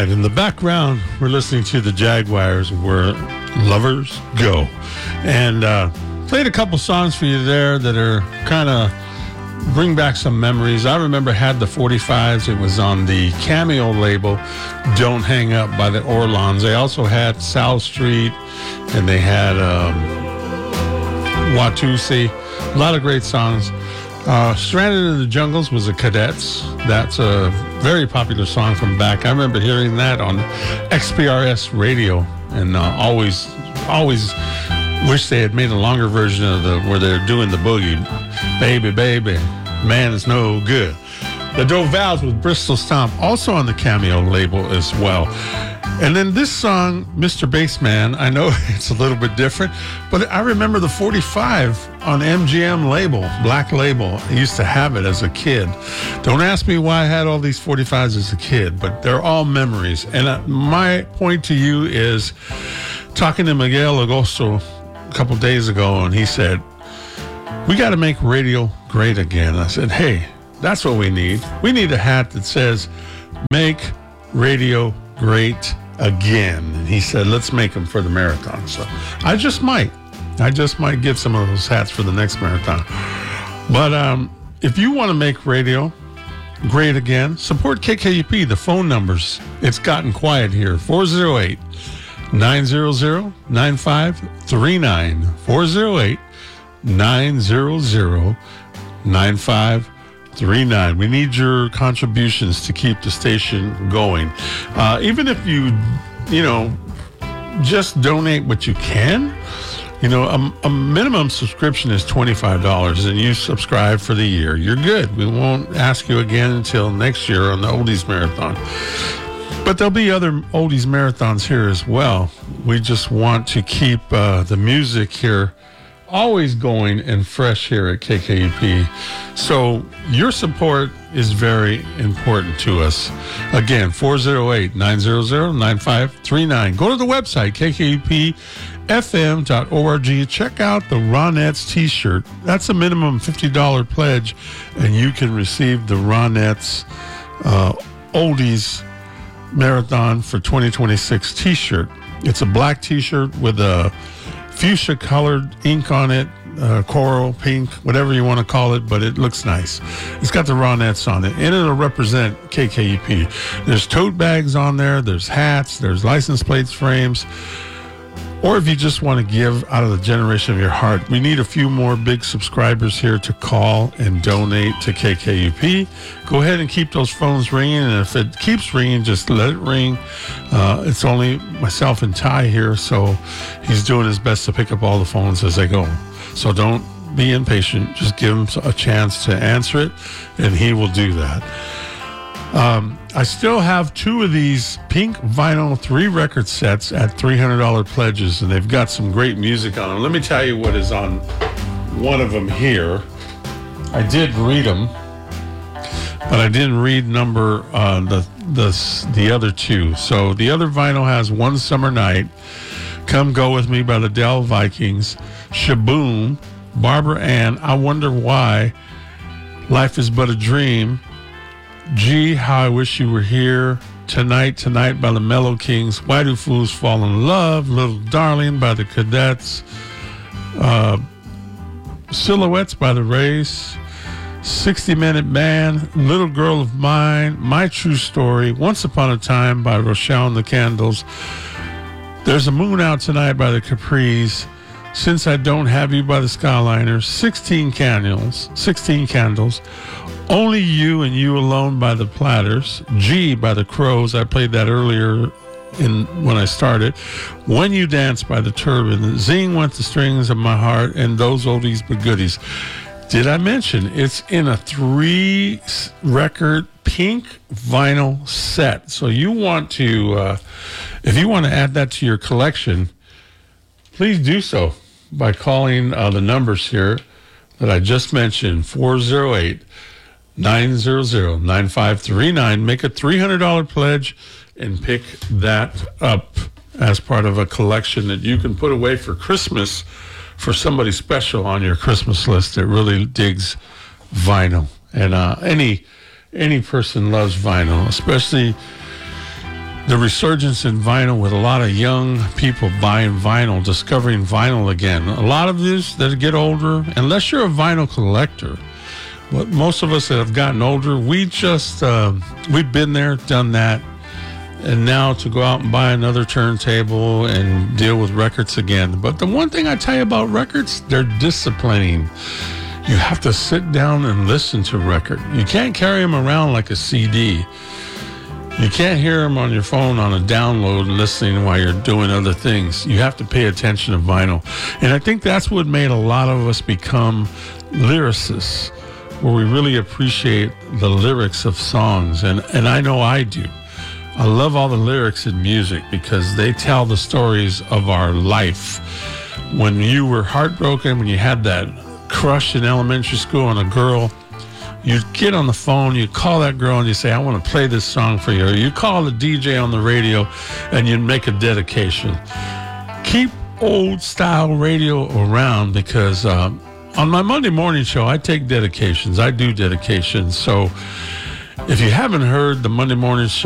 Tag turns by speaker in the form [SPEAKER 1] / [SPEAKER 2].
[SPEAKER 1] right, in the background, we're listening to the Jaguars, Where Lovers Go. And played a couple songs for you there that are kind of bring back some memories. I remember had the 45s. It was on the Cameo label, Don't Hang Up by the Orlons. They also had South Street, and they had Watusi. A lot of great songs. Stranded in the Jungles was the Cadets. That's a very popular song from back. I remember hearing that on XPRS radio, and always wish they had made a longer version of where they're doing the boogie. Baby, baby, man is no good. The Dovals with Bristol Stomp, also on the Cameo label as well. And then this song, Mr. Bassman, I know it's a little bit different, but I remember the 45 on MGM label, black label. I used to have it as a kid. Don't ask me why I had all these 45s as a kid, but they're all memories. And my point to you is, talking to Miguel Agosto a couple days ago, and he said, we got to make radio great again. I said, hey, that's what we need. We need a hat that says, make radio great again. And he said, let's make them for the marathon. So I just might get some of those hats for the next marathon. But if you want to make radio great again, support KKUP. The phone numbers, it's gotten quiet here. 408-900-9539. 408-900-9539. We need your contributions to keep the station going. Even if you just donate what you can. A minimum subscription is $25, and you subscribe for the year. You're good. We won't ask you again until next year on the Oldies Marathon. But there'll be other Oldies Marathons here as well. We just want to keep the music here always going and fresh here at KKUP. So your support is very important to us. Again, 408-900-9539. Go to the website, kkupfm.org. Check out the Ronettes t-shirt. That's a minimum $50 pledge, and you can receive the Ronettes Oldies Marathon for 2026 t-shirt. It's a black t-shirt with a fuchsia colored ink on it, coral, pink, whatever you want to call it, but it looks nice. It's got the Ronettes on it, and it'll represent KKUP. There's tote bags on there, there's hats, there's license plates, frames. Or if you just want to give out of the generation of your heart, we need a few more big subscribers here to call and donate to KKUP. Go ahead and keep those phones ringing, and if it keeps ringing, just let it ring. It's only myself and Ty here, so he's doing his best to pick up all the phones as they go. So don't be impatient. Just give him a chance to answer it, and he will do that. I still have 2 of these pink vinyl 3-record sets at $300 pledges, and they've got some great music on them. Let me tell you what is on one of them here. I did read them, but I didn't read the other 2. So the other vinyl has One Summer Night, Come Go With Me by the Dell Vikings, Shaboom, Barbara Ann, I Wonder Why, Life Is But a Dream, Gee, How I Wish You Were Here, Tonight by the Mellow Kings, Why Do Fools Fall in Love, Little Darling by the Cadets, Silhouettes by the Race, 60-Minute Band, Little Girl of Mine, My True Story, Once Upon a Time by Rochelle and the Candles, There's a Moon Out Tonight by the Capris, Since I Don't Have You by the Skyliners, 16 Candles, Only You and You Alone by the Platters, G by the Crows, I played that earlier when I started, When You Dance by the Turban, Zing Went the Strings of My Heart, and Those Oldies But Goodies. Did I mention it's in a 3-record pink vinyl set? So you want to, if you want to add that to your collection, please do so by calling the numbers here that I just mentioned, 408-900-9539. Make a $300 pledge and pick that up as part of a collection that you can put away for Christmas for somebody special on your Christmas list that really digs vinyl. And any person loves vinyl, especially the resurgence in vinyl with a lot of young people buying vinyl, discovering vinyl again. A lot of these that get older, unless you're a vinyl collector, but most of us that have gotten older, we've been there, done that. And now to go out and buy another turntable and deal with records again. But the one thing I tell you about records, they're disciplining. You have to sit down and listen to a record. You can't carry them around like a CD. You can't hear them on your phone on a download and listening while you're doing other things. You have to pay attention to vinyl. And I think that's what made a lot of us become lyricists, where we really appreciate the lyrics of songs. And I know I do. I love all the lyrics in music because they tell the stories of our life. When you were heartbroken, when you had that crush in elementary school on a girl, you'd get on the phone, you call that girl and you say, I want to play this song for you. Or you call the DJ on the radio and you'd make a dedication. Keep old style radio around because on my Monday morning show, I take dedications. I do dedications. So if you haven't heard the Monday morning show,